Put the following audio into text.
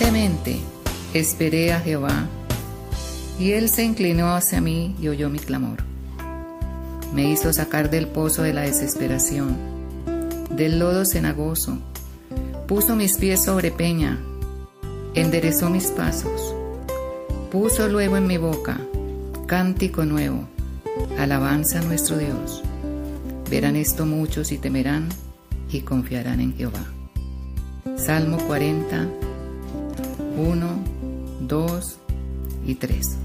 Pacientemente esperé a Jehová, y Él se inclinó hacia mí y oyó mi clamor. Me hizo sacar del pozo de la desesperación, del lodo cenagoso, puso mis pies sobre peña, enderezó mis pasos, puso luego en mi boca cántico nuevo, alabanza a nuestro Dios. Verán esto muchos y temerán y confiarán en Jehová. Salmo 40, 1, 2 y 3.